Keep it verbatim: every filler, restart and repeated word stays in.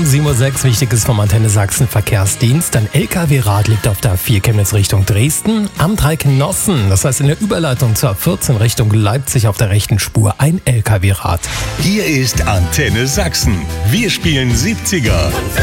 Um sieben Uhr sechs, Wichtiges vom Antenne Sachsen Verkehrsdienst. Ein L K W-Rad liegt auf der A vier Chemnitz Richtung Dresden. Am drei Knossen, das heißt in der Überleitung zur A vierzehn Richtung Leipzig auf der rechten Spur, ein L K W-Rad. Hier ist Antenne Sachsen. Wir spielen siebziger.